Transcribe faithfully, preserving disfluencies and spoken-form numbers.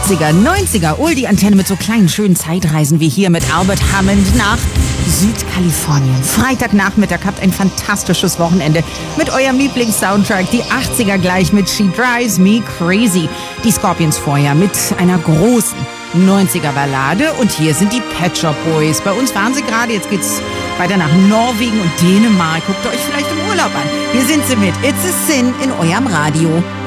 achtziger, neunziger, Oldie-Antenne mit so kleinen, schönen Zeitreisen wie hier mit Albert Hammond nach Südkalifornien. Freitagnachmittag habt ein fantastisches Wochenende mit eurem Lieblings-Soundtrack. Die achtziger gleich mit She Drives Me Crazy. Die Scorpions vorher mit einer großen neunziger Ballade. Und hier sind die Pet Shop Boys. Bei uns waren sie gerade, jetzt geht's weiter nach Norwegen und Dänemark. Guckt euch vielleicht im Urlaub an. Hier sind sie mit It's a Sin in eurem Radio.